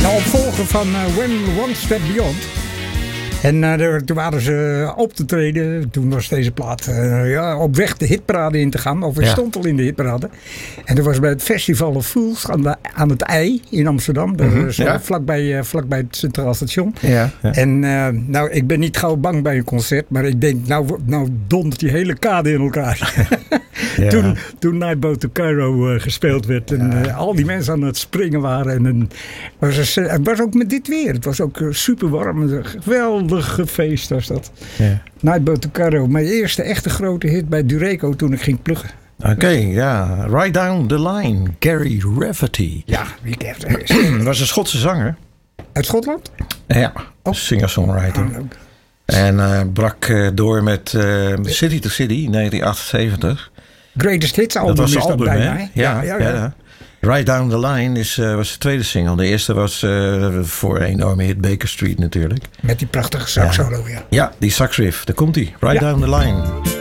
De opvolger van When One Step Beyond. En toen waren ze op te treden. Toen was deze plaat op weg de hitparade in te gaan. Of hij stond al in de hitparade. En dat was bij het Festival of Fools aan het IJ in Amsterdam. Dat is vlakbij het Centraal Station. Ja. En ik ben niet gauw bang bij een concert. Maar ik denk, nou dondert die hele kade in elkaar. Ja. Toen Nightboat to Cairo gespeeld werd. En al die mensen aan het springen waren. En het was ook met dit weer. Het was ook super warm. Een geweldig feest was dat. Ja. Nightboat to Cairo. Mijn eerste echte grote hit bij Dureco toen ik ging pluggen. Oké, ja. Right Down the Line. Gary Rafferty. Ja, wie kent het? Was een Schotse zanger. Uit Schotland? Ja, singer-songwriter. En brak door met City to City in 1978. Greatest Hits album. Dat was het album, bijna, Ja. Right Down the Line was de tweede single. De eerste was voor een enorme hit Baker Street natuurlijk. Met die prachtige sax solo, Ja, die sax riff. Daar komt hij. Right Down the Line.